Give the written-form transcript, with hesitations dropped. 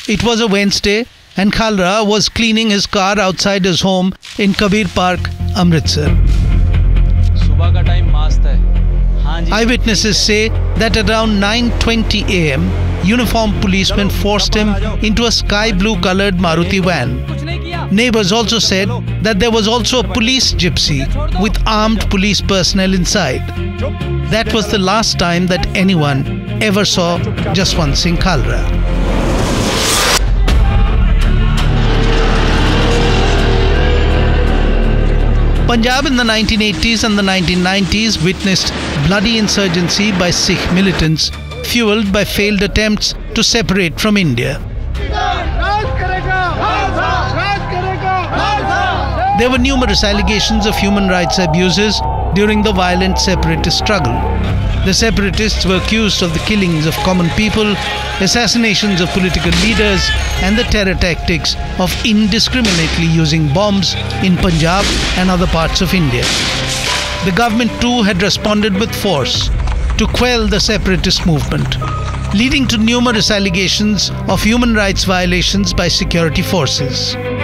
It was a Wednesday and Khalra was cleaning his car outside his home in Kabir Park, Amritsar. Eyewitnesses say that around 9:20 am, uniformed policemen forced him into a sky blue coloured Maruti van. Neighbours also said that there was also a police gypsy with armed police personnel inside. That was the last time that anyone ever saw Jaswant Singh Khalra. Punjab in the 1980s and the 1990s witnessed bloody insurgency by Sikh militants, fueled by failed attempts to separate from India. There were numerous allegations of human rights abuses during the violent separatist struggle. The separatists were accused of the killings of common people, assassinations of political leaders, and the terror tactics of indiscriminately using bombs in Punjab and other parts of India. The government too had responded with force to quell the separatist movement, leading to numerous allegations of human rights violations by security forces.